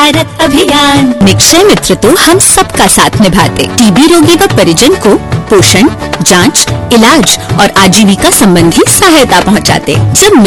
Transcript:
भारत अभियान। निक्षय मित्र तो हम सबका साथ निभाते। टीबी रोगी व परिजन को पोषण, जांच, इलाज और आजीविका संबंधी सहायता पहुंचाते। जब